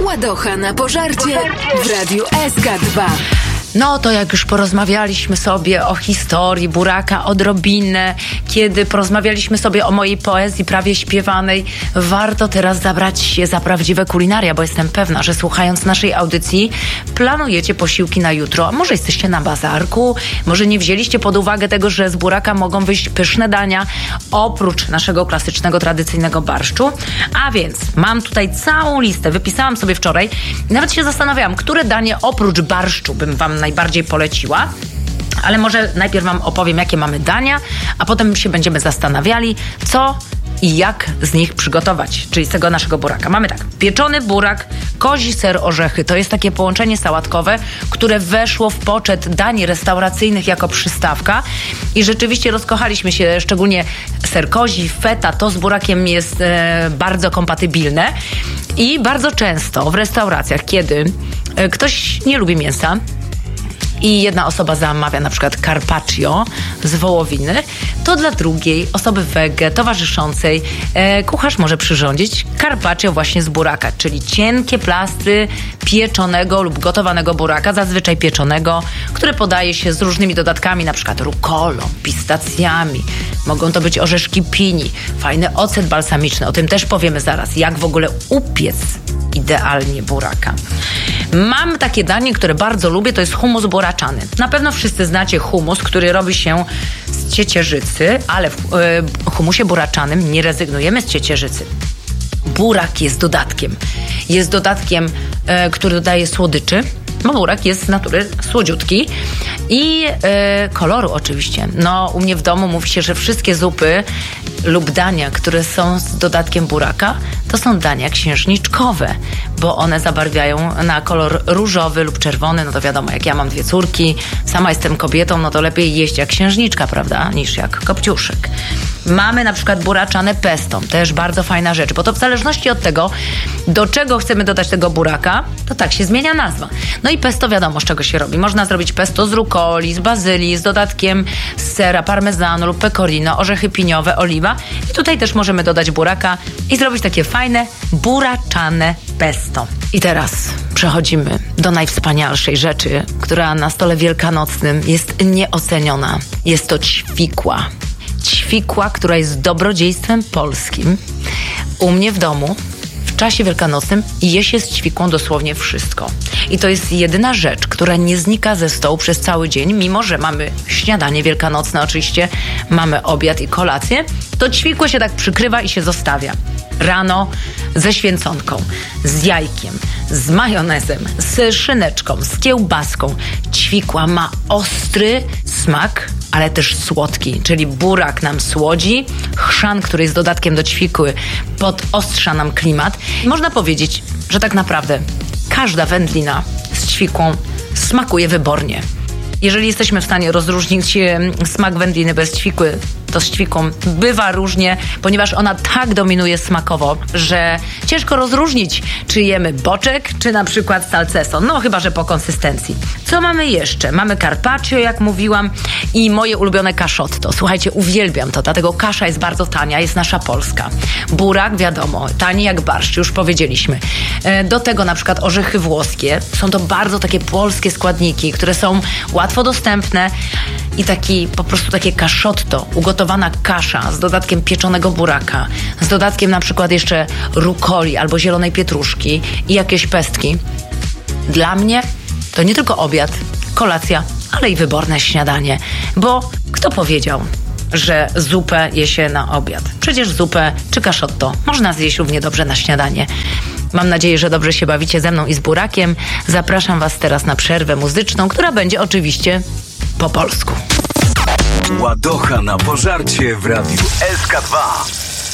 Ładocha na pożarcie w Radiu SK2. No to jak już porozmawialiśmy sobie o historii buraka odrobinę, kiedy porozmawialiśmy sobie o mojej poezji prawie śpiewanej, warto teraz zabrać się za prawdziwe kulinaria, bo jestem pewna, że słuchając naszej audycji planujecie posiłki na jutro, a może jesteście na bazarku, może nie wzięliście pod uwagę tego, że z buraka mogą wyjść pyszne dania oprócz naszego klasycznego, tradycyjnego barszczu. A więc mam tutaj całą listę, wypisałam sobie wczoraj i nawet się zastanawiałam, które danie oprócz barszczu bym wam najbardziej poleciła, ale może najpierw wam opowiem, jakie mamy dania, a potem się będziemy zastanawiali, co i jak z nich przygotować, czyli z tego naszego buraka. Mamy tak, pieczony burak, kozi ser, orzechy. To jest takie połączenie sałatkowe, które weszło w poczet dań restauracyjnych jako przystawka i rzeczywiście rozkochaliśmy się, szczególnie ser kozi, feta, to z burakiem jest bardzo kompatybilne i bardzo często w restauracjach, kiedy ktoś nie lubi mięsa, i jedna osoba zamawia na przykład carpaccio z wołowiny, to dla drugiej osoby wege towarzyszącej kucharz może przyrządzić carpaccio właśnie z buraka, czyli cienkie plastry pieczonego lub gotowanego buraka, zazwyczaj pieczonego, które podaje się z różnymi dodatkami, na przykład rukolą, pistacjami, mogą to być orzeszki pini, fajny ocet balsamiczny, o tym też powiemy zaraz, jak w ogóle upiec idealnie buraka. Mam takie danie, które bardzo lubię, to jest hummus buraczany. Na pewno wszyscy znacie hummus, który robi się z ciecierzycy, ale w hummusie buraczanym nie rezygnujemy z ciecierzycy. Burak jest dodatkiem. Jest dodatkiem, który dodaje słodyczy. No, burak jest z natury słodziutki i koloru oczywiście. No, u mnie w domu mówi się, że wszystkie zupy lub dania, które są z dodatkiem buraka, to są dania księżniczkowe, bo one zabarwiają na kolor różowy lub czerwony. No to wiadomo, jak ja mam 2 córki, sama jestem kobietą, no to lepiej jeść jak księżniczka, prawda, niż jak kopciuszek. Mamy na przykład buraczane pesto, też bardzo fajna rzecz, bo to w zależności od tego, do czego chcemy dodać tego buraka, to tak się zmienia nazwa. No i pesto wiadomo, z czego się robi. Można zrobić pesto z rukoli, z bazylii, z dodatkiem sera, parmezanu lub pecorino, orzechy piniowe, oliwa. I tutaj też możemy dodać buraka i zrobić takie fajne buraczane pesto. I teraz przechodzimy do najwspanialszej rzeczy, która na stole wielkanocnym jest nieoceniona. Jest to ćwikła. Ćwikła, która jest dobrodziejstwem polskim. U mnie w domu w czasie wielkanocnym je się z ćwikłą dosłownie wszystko. I to jest jedyna rzecz, która nie znika ze stołu przez cały dzień, mimo że mamy śniadanie wielkanocne, oczywiście mamy obiad i kolację, to ćwikłę się tak przykrywa i się zostawia. Rano ze święconką, z jajkiem, z majonezem, z szyneczką, z kiełbaską. Ćwikła ma ostry smak, ale też słodki, czyli burak nam słodzi, chrzan, który jest dodatkiem do ćwikły, podostrza nam klimat. Można powiedzieć, że tak naprawdę każda wędlina z ćwikłą smakuje wybornie. Jeżeli jesteśmy w stanie rozróżnić smak wędliny bez ćwikły, to z ćwikłą bywa różnie, ponieważ ona tak dominuje smakowo, że ciężko rozróżnić, czy jemy boczek, czy na przykład salceson. No chyba, że po konsystencji. Co mamy jeszcze? Mamy carpaccio, jak mówiłam, i moje ulubione caszotto. Słuchajcie, uwielbiam to, dlatego kasza jest bardzo tania, jest nasza polska. Burak, wiadomo, tani jak barszcz, już powiedzieliśmy. Do tego na przykład orzechy włoskie. Są to bardzo takie polskie składniki, które są łatwo dostępne i po prostu takie caszotto, ugotowana kasza z dodatkiem pieczonego buraka, z dodatkiem na przykład jeszcze rukoli albo zielonej pietruszki i jakieś pestki. Dla mnie to nie tylko obiad, kolacja, ale i wyborne śniadanie, bo kto powiedział, że zupę je się na obiad? Przecież zupę czy caszotto można zjeść równie dobrze na śniadanie. Mam nadzieję, że dobrze się bawicie ze mną i z burakiem. Zapraszam Was teraz na przerwę muzyczną, która będzie oczywiście po polsku. Ładocha na pożarcie w Radiu SK2.